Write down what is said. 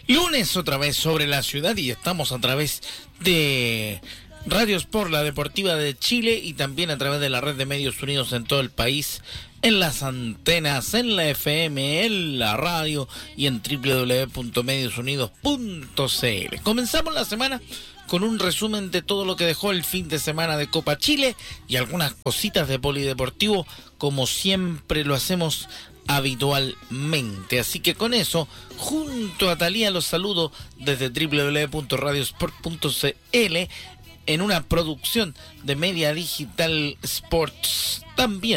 Lunes otra vez sobre la ciudad y estamos a través de Radio Sport, la deportiva de Chile, y también a través de la red de medios unidos en todo el país, en las antenas, en la FM, en la radio y en www.mediosunidos.cl. Comenzamos la semana con un resumen de todo lo que dejó el fin de semana de Copa Chile y algunas cositas de polideportivo, como siempre lo hacemos habitualmente. Así que con eso, junto a Talía, los saludo desde www.radiosport.cl en una producción de Media Digital Sports, también